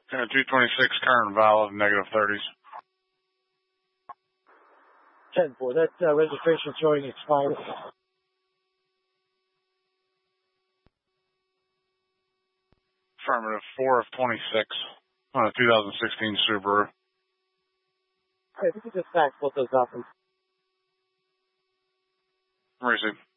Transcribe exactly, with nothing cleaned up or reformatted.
And a two twenty-six current valid, negative thirties. ten four, that uh, registration showing expired. Affirmative, four of twenty-six on a two thousand sixteen Subaru. Hey, if you could just fax both those documents. Receive.